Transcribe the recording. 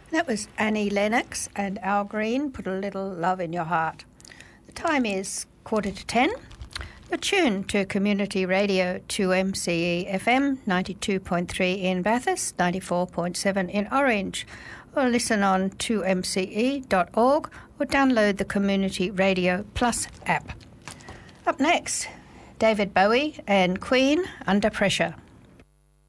That was Annie Lennox and Al Green, Put a Little Love in Your Heart. The time is 9:45. You're tuned to Community Radio 2MCE FM, 92.3 in Bathurst, 94.7 in Orange. Or listen on 2mce.org or download the Community Radio Plus app. Up next, David Bowie and Queen, Under Pressure.